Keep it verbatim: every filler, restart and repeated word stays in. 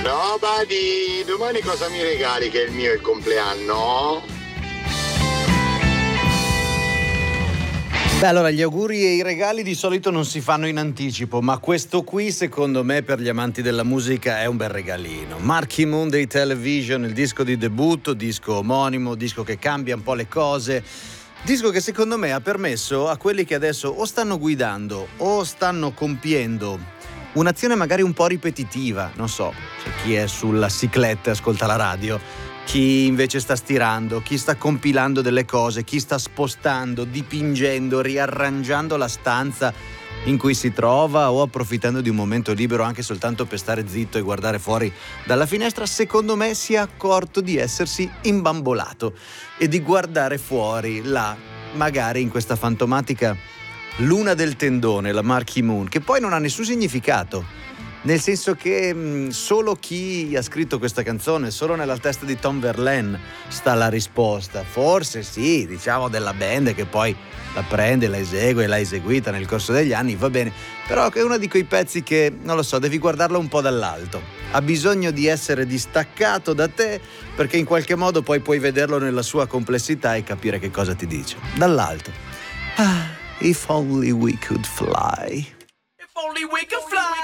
Nobody, domani cosa mi regali che è il mio il compleanno? Beh, allora gli auguri e i regali di solito non si fanno in anticipo, ma questo qui secondo me per gli amanti della musica è un bel regalino. Marquee Moon dei Television, il disco di debutto, disco omonimo, disco che cambia un po' le cose, disco che secondo me ha permesso a quelli che adesso o stanno guidando o stanno compiendo un'azione magari un po' ripetitiva, non so, c'è chi è sulla cicletta e ascolta la radio, chi invece sta stirando, chi sta compilando delle cose, chi sta spostando, dipingendo, riarrangiando la stanza in cui si trova o approfittando di un momento libero anche soltanto per stare zitto e guardare fuori dalla finestra, secondo me si è accorto di essersi imbambolato e di guardare fuori là, magari in questa fantomatica luna del tendone, la Marquee Moon, che poi non ha nessun significato, nel senso che mh, solo chi ha scritto questa canzone, solo nella testa di Tom Verlaine sta la risposta. Forse sì, diciamo della band che poi la prende, la esegue, l'ha eseguita nel corso degli anni, va bene, però è uno di quei pezzi che, non lo so, devi guardarlo un po' dall'alto, ha bisogno di essere distaccato da te perché in qualche modo poi puoi vederlo nella sua complessità e capire che cosa ti dice dall'alto. Ah, if only we could fly.